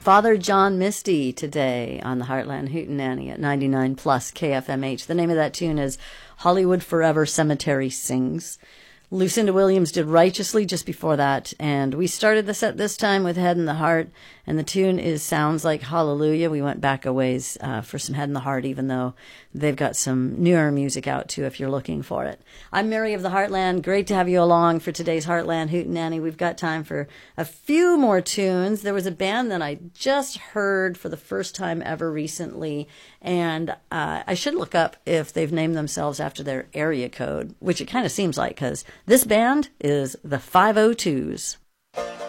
Father John Misty today on the Heartland Hootenanny at 99 plus KFMH. The name of that tune is Hollywood Forever Cemetery Sings. Lucinda Williams did Righteously just before that, and we started the set this time with Head in the Heart, and the tune sounds like Hallelujah. We went back a ways for some Head in the Heart, even though they've got some newer music out too if you're looking for it. I'm Mary of the Heartland. Great to have you along for today's Heartland Hootenanny. We've got time for a few more tunes. There was a band that I just heard for the first time ever recently, and I should look up if they've named themselves after their area code, which it kind of seems like, because this band is the 502s.